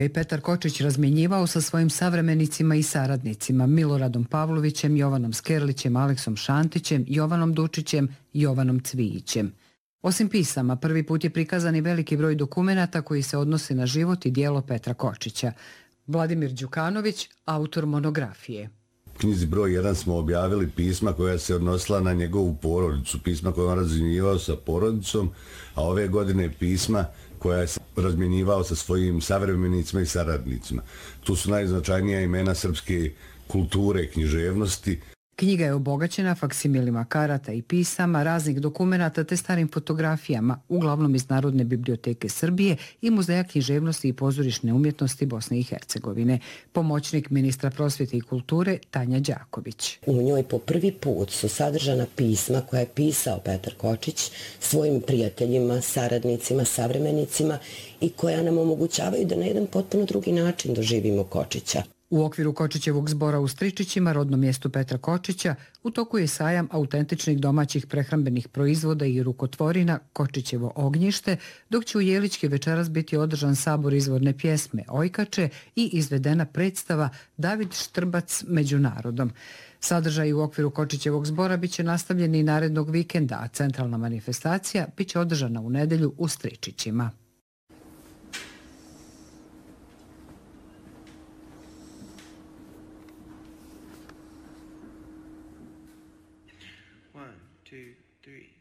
Petar Kočić razmjenjivao sa svojim savremenicima i saradnicima Miloradom Pavlovićem, Jovanom Skerlićem, Aleksom Šantićem, Jovanom Dučićem, Jovanom Cvijićem. Osim pisama, prvi put je prikazan i veliki broj dokumenata koji se odnose na život i dijelo Petra Kočića. Vladimir Đukanović, autor monografije. U knjizi broj 1 smo objavili pisma koja se odnosila na njegovu porodicu, pisma koje on razmjenjivao sa porodicom, a ove godine pisma koja je razmjenjivao sa svojim savremenicima i saradnicima. Tu su najznačajnija imena srpske kulture, književnosti. Knjiga je obogaćena faksimilima karata i pisama, raznih dokumenata te starim fotografijama, uglavnom iz Narodne biblioteke Srbije i Muzeja književnosti i pozorišne umjetnosti Bosne i Hercegovine. Pomoćnik ministra prosvjete i kulture Tanja Đaković. U njoj po prvi put su sadržana pisma koja je pisao Petar Kočić svojim prijateljima, saradnicima, savremenicima i koja nam omogućavaju da na jedan potpuno drugi način doživimo Kočića. U okviru Kočićevog zbora u Stričićima, rodnom mjestu Petra Kočića, u toku je sajam autentičnih domaćih prehrambenih proizvoda i rukotvorina Kočićevo ognjište, dok će u Jelički večeras biti održan sabor izvorne pjesme Ojkače i izvedena predstava David Štrbac među narodom. Sadržaj u okviru Kočićevog zbora biće nastavljeni i narednog vikenda, a centralna manifestacija biće održana u nedelju u Stričićima. One, two, three.